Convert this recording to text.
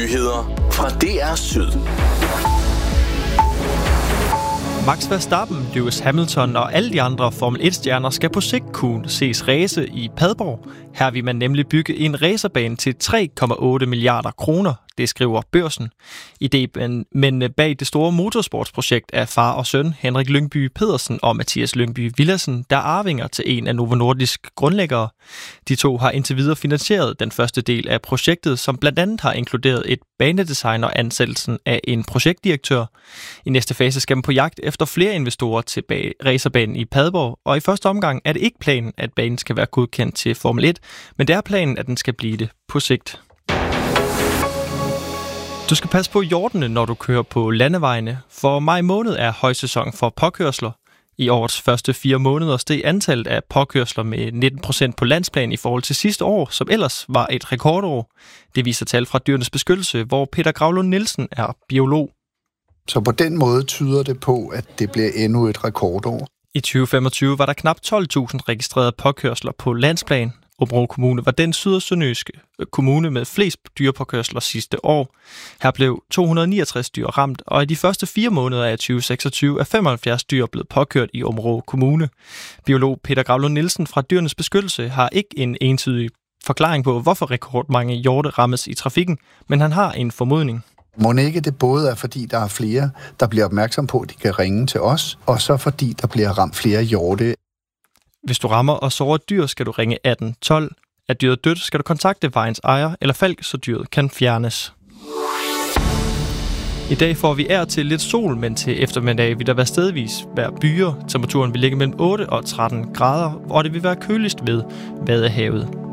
Nyheder fra DR Syd. Max Verstappen, Lewis Hamilton og alle de andre Formel 1-stjerner skal på sigt kunne ses race i Padborg. Her vil man nemlig bygge en racerbane til 3,8 milliarder kroner. Det skriver Børsen. Men bag det store motorsportsprojekt er far og søn Henrik Lyngby Pedersen og Mathias Lyngby Villadsen, der er arvinger til en af Novo Nordisk grundlæggere. De to har indtil videre finansieret den første del af projektet, som blandt andet har inkluderet et banedesign og ansættelsen af en projektdirektør. I næste fase skal man på jagt efter flere investorer til racerbanen i Padborg, og i første omgang er det ikke planen, at banen skal være godkendt til Formel 1, men det er planen, at den skal blive det på sigt. Du skal passe på hjortene, når du kører på landevejene, for maj måned er højsæson for påkørsler. I årets første 4 måneder steg antallet af påkørsler med 19% på landsplan i forhold til sidste år, som ellers var et rekordår. Det viser tal fra Dyrenes Beskyttelse, hvor Peter Gravlund Nielsen er biolog. Så på den måde tyder det på, at det bliver endnu et rekordår. I 2025 var der knap 12.000 registrerede påkørsler på landsplan. Aabenraa Kommune var den syd- og sønderjyske kommune med flest dyrepåkørsler sidste år. Her blev 269 dyr ramt, og i de første 4 måneder af 2026 er 75 dyr blevet påkørt i Aabenraa Kommune. Biolog Peter Gravlund Nielsen fra Dyrenes Beskyttelse har ikke en entydig forklaring på, hvorfor rekordmange hjorte rammes i trafikken, men han har en formodning. Må ikke det både er, fordi der er flere, der bliver opmærksom på, at de kan ringe til os, og så fordi der bliver ramt flere hjorte. Hvis du rammer og sårer et dyr, skal du ringe 1812. Er dyret dødt, skal du kontakte vejens ejer eller falk, så dyret kan fjernes. I dag får vi til lidt sol, men til eftermiddag vil der være stedvis være byer. Temperaturen vil ligge mellem 8 og 13 grader, og det vil være køligst ved Vadehavet.